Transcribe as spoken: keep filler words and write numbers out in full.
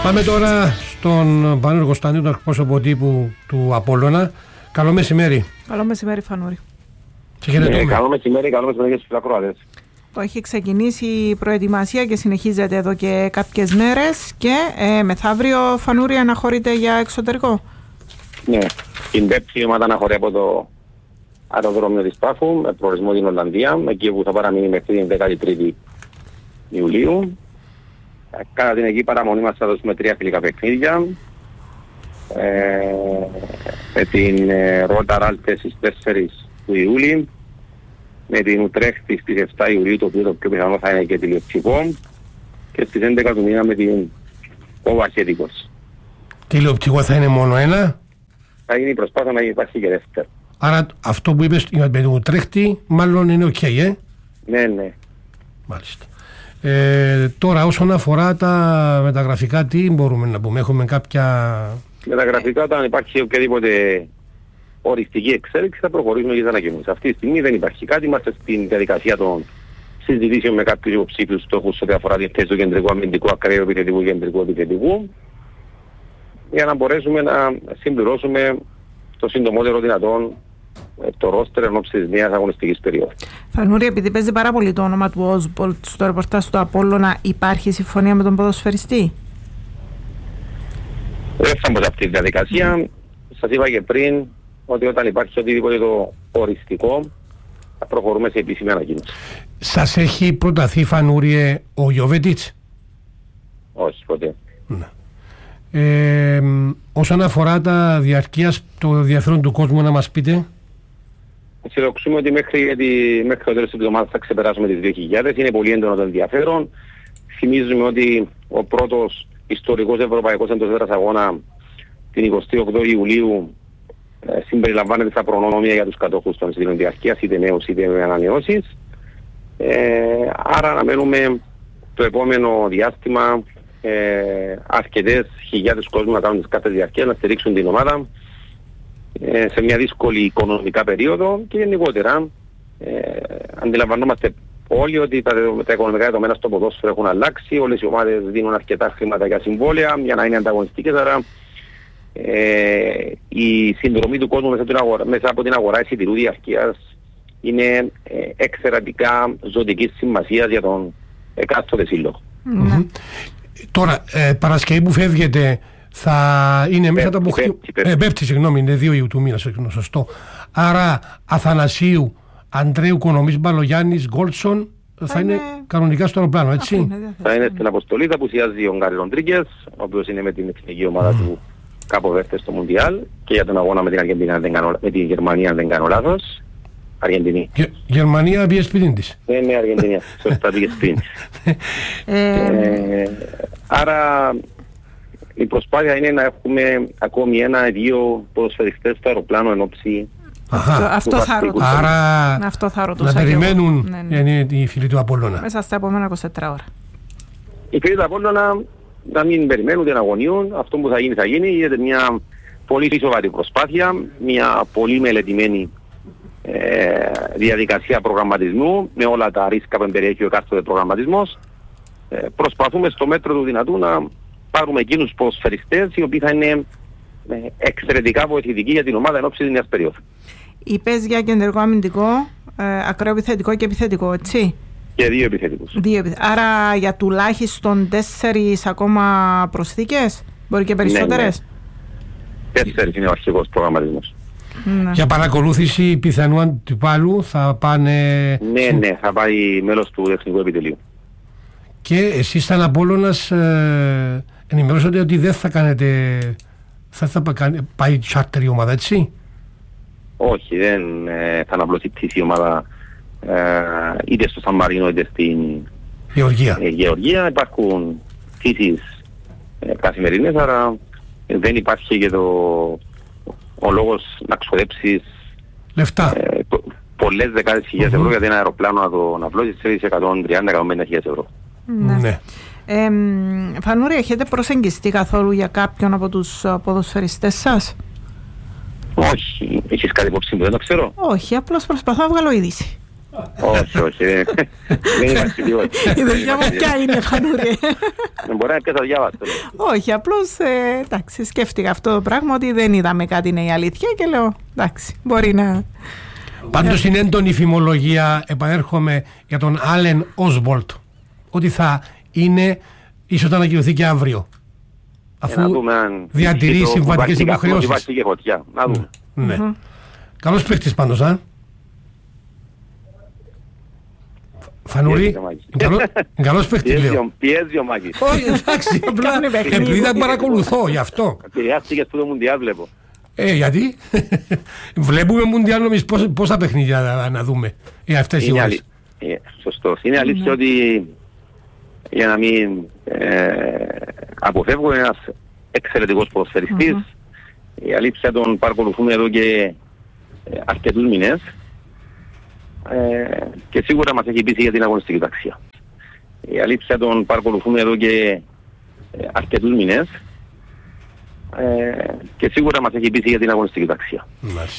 Πάμε τώρα στον Πανούριο Κωνσταντίνου, τον εκπρόσωπο τύπου του Απόλλωνα. Καλό μεσημέρι. Καλό μεσημέρι, Φανούρη. Ε, καλό μεσημέρι, καλό μεσημέρι στους ακροατές. Έχει ξεκινήσει η προετοιμασία και συνεχίζεται εδώ και κάποιες μέρες και ε, μεθαύριο, Φανούρη, αναχωρείται για εξωτερικό. Ναι, την Πέμπτη η ομάδα αναχωρεί από το αεροδρόμιο της Πάφου με προορισμό την Ολλανδία, εκεί που θα παραμείνει μέχρι την δεκατρείς Ιουλίου. Κατά την εκεί παραμονή μας θα δώσουμε τρία φιλικά παιχνίδια. Ε, με την ε, Ρότα Ράλτε στις τέσσερις του Ιούλη, με την Ουτρέχτη στις επτά Ιουλίου, το οποίο το πιο πιθανό θα είναι και τηλεοπτικό, και στις έντεκα του μήνα με την Οβαχέτικος. Τηλεοπτικό θα είναι μόνο ένα. Θα γίνει η προσπάθεια να υπάρχει και δεύτερο. Άρα αυτό που είπες με την Ουτρέχτη μάλλον είναι οκ, okay, ε? Ναι, ναι. Μάλιστα. Ε, τώρα όσον αφορά τα μεταγραφικά, τι μπορούμε να πούμε, έχουμε κάποια... Μεταγραφικά, όταν υπάρχει οποιαδήποτε οριστική εξέλιξη θα προχωρήσουμε και τις ανακοινώσεις. Αυτή τη στιγμή δεν υπάρχει κάτι, είμαστε στην διαδικασία των συζητήσεων με κάποιους υποψήφιους στόχους ό,τι αφορά τη θέση του κεντρικού αμυντικού, ακραίου επιθετικού και κεντρικού επιθετικού, για να μπορέσουμε να συμπληρώσουμε το συντομότερο δυνατόν το ρόστερ εν ώψη της νέας αγωνιστικής περίοδου. Φανούρη, επειδή παίζει πάρα πολύ το όνομα του Όσμπολτ στο ρεπορτάζ του Απόλλωνα, υπάρχει συμφωνία με τον ποδοσφαιριστή? Δεν θα μπω σε αυτή τη διαδικασία. Σας είπα και πριν ότι όταν υπάρχει οτιδήποτε το οριστικό θα προχωρούμε σε επίσημη ανακοίνωση. Σας έχει προταθεί, Φανούρη, ο Γιοβέτιτς? Όχι, ποτέ. Ναι. Ε, όσον αφορά τα διαρκείας, το ενδιαφέρον του κόσμου, να μας πείτε. Συνδοξούμε ότι μέχρι, μέχρι το τέλος της εβδομάδας θα ξεπεράσουμε τις δύο χιλιάδες. Είναι πολύ έντονο το ενδιαφέρον. Θυμίζουμε ότι ο πρώτος ιστορικός ευρωπαϊκός εντός έδρας αγώνα την εικοστή όγδοη Ιουλίου ε, συμπεριλαμβάνεται στα προνόμια για τους κατόχους των εισιτήριων διαρκείας, είτε νέους είτε με ανανεώσεις. Ε, άρα αναμένουμε το επόμενο διάστημα ε, αρκετές χιλιάδες κόσμου να κάνουν τις κάρτες διαρκείας, να στηρίξουν την ομάδα ε, σε μια δύσκολη οικονομικά περίοδο, και γενικότερα ε, αντιλαμβανόμαστε όλοι ότι τα, τα οικονομικά δεδομένα στο ποδόσφαιρο έχουν αλλάξει, όλες οι ομάδες δίνουν αρκετά χρήματα για συμβόλαια για να είναι ανταγωνιστικές, άρα ε, η συνδρομή του κόσμου μέσα από την αγορά, μέσα από την αγορά εισιτηρίου διαρκείας είναι ε, εξαιρετικά ζωτικής σημασίας για τον εκάστοτε σύλλογο. Mm-hmm. Mm-hmm. Τώρα, ε, Παρασκευή που φεύγεται θα είναι μέσα τα αποχτή... Ε, Πέμπτη, συγγνώμη, είναι δύο Ιου του μήνα, σωστό. Άρα Αθανασίου, Αντρέου, Κονομής, Μπαλογιάννης, Γκόλτσον θα είναι, είναι κανονικά στο αεροπλάνο, έτσι. Είναι, θα είναι στην αποστολή, θα απουσιάζει ο Γκάρι Ροντρίγκες, ο οποίος είναι με την εθνική ομάδα mm. του Κάπο Βέρτε στο Μουντιάλ, και για τον αγώνα με την, Αργεντινή, δεν κάνω, με την Γερμανία, αν δεν κάνω λάθος. Αργεντινή. Γε, Γερμανία πήγε σπίτι της. Ναι, ναι, Αργεντινή. Σωστά, πήγε σπίτι. ε, άρα η προσπάθεια είναι να έχουμε ακόμη ένα-δύο ποδοσφαιριστές στο αεροπλάνο εν ώψη. Αυτό, αυτό, θα ρωτούσα. Άρα αυτό θα ρωτούσα να περιμένουν ναι, ναι. οι φίλοι του Απόλλωνα μέσα στα επόμενα είκοσι τέσσερις ώρα. Οι φίλοι του Απόλλωνα να μην περιμένουν, να αγωνίουν. Αυτό που θα γίνει θα γίνει. Είναι μια πολύ σοβαρή προσπάθεια, μια πολύ μελετημένη ε, διαδικασία προγραμματισμού με όλα τα ρίσκα που περιέχει ο εκάστοτε προγραμματισμός. Ε, προσπαθούμε στο μέτρο του δυνατού να πάρουμε εκείνους ποδοσφαιριστές οι οποίοι θα είναι εξαιρετικά βοηθητικοί για την ομάδα εν ώψη της νέας περίοδου. Είπες για κεντρικό αμυντικό, ε, ακραίο επιθετικό και επιθετικό, έτσι. Και δύο επιθετικούς. Δύο επιθ... Άρα για τουλάχιστον τέσσερις ακόμα προσθήκες, μπορεί και περισσότερες. Ναι, ναι. Τέσσερις είναι ο αρχικός προγραμματισμός. Ναι. Για παρακολούθηση πιθανού αντιπάλου θα πάνε... Ναι, ναι, θα πάει μέλος του Εθνικού Επιτελείου. Και εσείς σαν Απόλλωνας ε, ενημερώσατε ότι δεν θα κάνετε... Θα, θα πάει τσάρτερ η ομάδα, έτσι. Όχι, δεν ε, θα αναπλώσει πτήση η ομάδα ε, είτε στο Σαν Μαρίνο είτε στην Γεωργία. Ε, Γεωργία. Υπάρχουν πτήσεις ε, καθημερινές, άρα ε, δεν υπάρχει και το, ο λόγος να ξοδέψεις λεφτά. Ε, πο, πολλές δεκάδες χιλιάδες mm-hmm. ευρώ για ένα αεροπλάνο να το αναπλώσεις σε εκατόν τριάντα με εκατόν πενήντα χιλιάδες ευρώ. Ναι. Ναι. Ε, Φανούρη, έχετε προσεγγιστεί καθόλου για κάποιον από τους ποδοσφαιριστές σας? Όχι. Έχεις κάτι υπόψη που δεν το ξέρω? Όχι, απλώς προσπαθώ να βγάλω είδηση. Όχι, όχι. Δεν υπάρχει τίποτα. Η δουλειά μου ποια είναι, Φανούρη? Μπορεί να πιάσα διάβαστο. Όχι, απλώς ε, εντάξει, σκέφτηκα αυτό το πράγμα ότι δεν είδαμε κάτι είναι η αλήθεια και λέω εντάξει, μπορεί να... Πάντως είναι έντονη φημολογία, επανέρχομαι, για τον Άλεν Όσβολτ, ότι θα είναι, ίσως θα ανακοινωθεί και αύριο, αφού διατηρεί συμβατικές υποχρεώσεις. Να δούμε. Ναι. Mm-hmm. Καλός παίκτης πάντως, α. Φανούρη, καλός παίκτης λέω. Πιέζει ο Μάκης. Όχι, εντάξει, απλά επειδή δεν παρακολουθώ, γι' αυτό. Επηρεάστηκες που το Μουντιάλ βλέπω. Ε, γιατί βλέπουμε Μουντιάλ νομίζεις πόσα παιχνίδια να δούμε ε, αυτές οι ώρες. Σωστός. Είναι αλήθεια ότι για να μην αποφεύγω ένας εξαιρετικός ποδοσφαιριστής, η αλήθεια τον παρακολουθούμε εδώ και αρκετούς μήνες και σίγουρα μας έχει πείσει για την αγωνιστική ταξία. Η αλήθεια τον παρακολουθούμε εδώ και αρκετούς μήνες και σίγουρα μας έχει πείσει για την αγωνιστική ταξία.